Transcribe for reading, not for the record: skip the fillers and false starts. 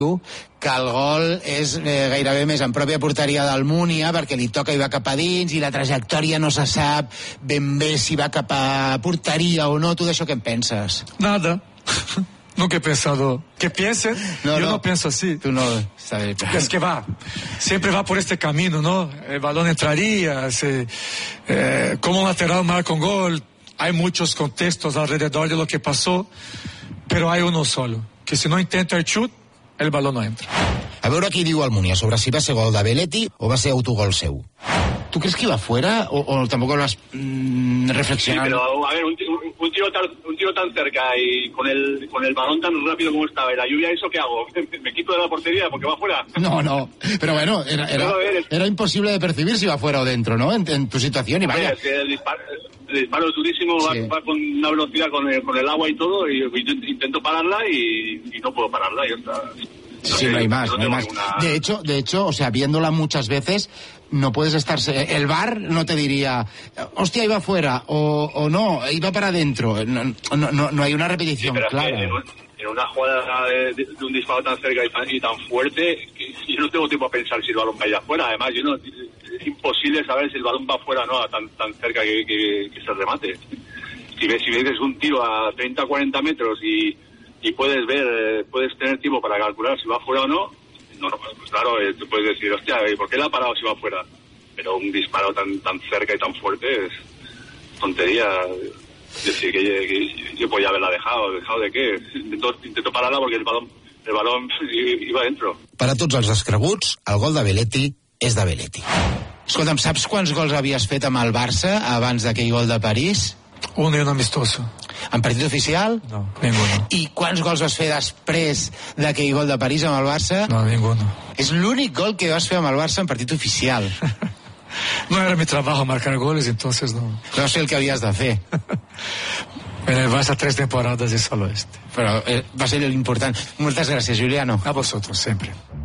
que el gol és gairebé més en pròpia porteria del Múnia, perquè li toca i va cap a dins, i la trajectòria no se sap ben bé si va cap a porteria o no. Tu d'això què en penses? Nada. Nunca he pensado que piensen. Yo no pienso así. Tú no sabes. Es que siempre va por este camino, ¿no? El balón entraría, como un lateral marca un gol. Hay muchos contextos alrededor de lo que pasó, pero hay uno solo, que si no intenta el chut, el balón no entra. A veure qui diu el Múnia sobre si va ser gol de Belletti o va ser autogol seu. ¿Tú crees que iba fuera o tampoco lo has reflexionado? Sí, pero a ver, un tiro tan cerca y con el balón tan rápido como estaba y la lluvia, ¿eso qué hago? ¿Me quito de la portería porque va fuera? No, pero bueno, era imposible de percibir si va fuera o dentro, ¿no? En tu situación, y vaya. Es que el disparo es durísimo, sí. va con una velocidad con el agua y todo, y intento pararla y no puedo pararla, y ya está. Sí, no hay más. De hecho, o sea, viéndola muchas veces, no puedes estarse... El VAR no te diría, hostia, iba fuera, o no, iba para adentro. No hay una repetición clara. En una jugada de un disparo tan cerca y tan fuerte, yo no tengo tiempo a pensar si el balón va a ir afuera. Además, es imposible saber si el balón va afuera o no, tan cerca que se remate. Si ves que es un tiro a 30 o 40 metros y puedes tener tiempo para calcular si va fuera o no, pues claro, tú puedes decir, hostia, ¿por qué la ha parado si va fuera? Pero un disparo tan cerca y tan fuerte es tontería. Decir que yo podía haberla dejado de qué. Intento pararla porque el balón iba dentro. Per a tots els descreguts, el gol de Belletti és de Belletti. Escolta'm, saps quants gols havies fet amb el Barça abans d'aquell gol de París? Uno y un amistoso. En partit oficial? No, ninguno. I quants gols vas fer després d'aquell gol de París amb el Barça? No, ninguno. És l'únic gol que vas fer amb el Barça en partit oficial. No era mi trabajo marcar goles, entonces no. No sé el que havies de fer. En el Barça 3 temporadas y solo este. Però va ser l'important. Moltes gràcies, Juliano. A vosotros, siempre.